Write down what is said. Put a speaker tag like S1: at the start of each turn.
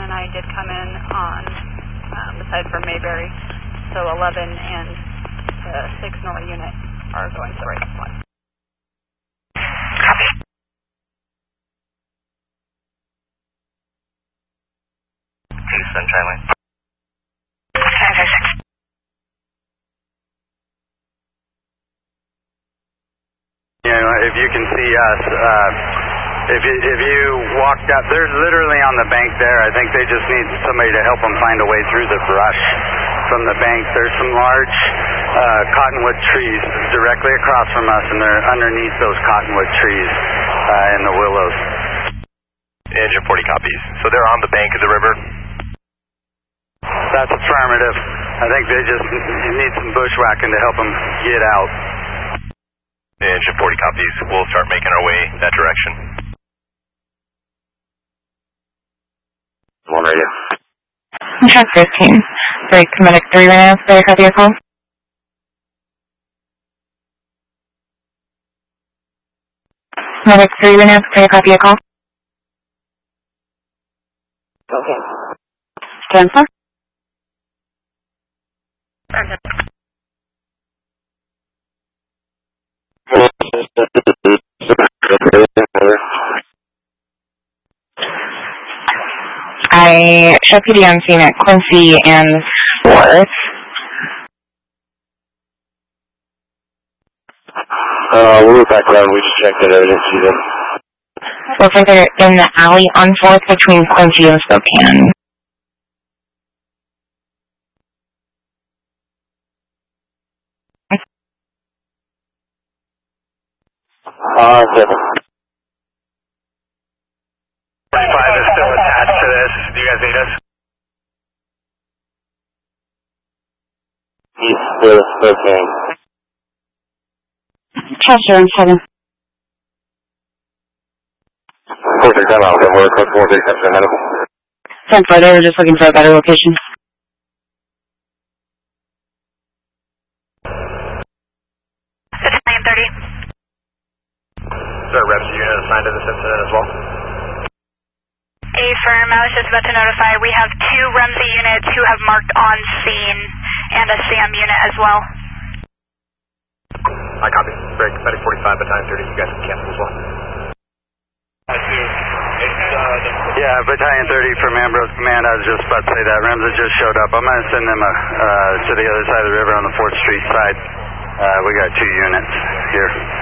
S1: I did come in on the side from Mayberry, so 11 and the 6 NORA unit are going to the right spot.
S2: Copy. Sunshine Lane. 1056.
S3: You know, if you can see us, if you walked up, they're literally on the bank there. I think they just need somebody to help them find a way through the brush from the bank. There's some large cottonwood trees directly across from us, and they're underneath those cottonwood trees in the willows.
S2: Engine 40 copies. So they're on the bank of the river?
S3: That's affirmative. I think they just need some bushwhacking to help them get out.
S2: Engine 40 copies. We'll start making our way that direction. One radio.
S4: Truck 15. Break Medic 3 right now. Sorry, copy your call. Medic 3 right now. Sorry, copy your call. Okay. Stand for. I show PD on scene at Quincy and 4th.
S2: We'll move back around. We just checked that evidence.
S4: Looks like they're in the alley on 4th between Quincy and Spokane.
S2: Seven. 45 is still attached to this. Do you guys need us? East to Spokane.
S4: Chester and 7.
S2: 469 miles, and we're across 467 medical.
S4: 10-4, they were just looking for a better location.
S2: It's 930. Is there a reps unit assigned to this incident as well?
S5: Affirm, I was just about to notify. We have 2 REMSA units who have marked on scene and a SAM unit as well.
S2: I copy. Break Medic 45 at 930. You guys can cancel as well.
S3: Yeah, Battalion 30 from Ambrose Command. I was just about to say that. REMSA just showed up. I'm going to send them to the other side of the river on the 4th Street side. We got 2 units here.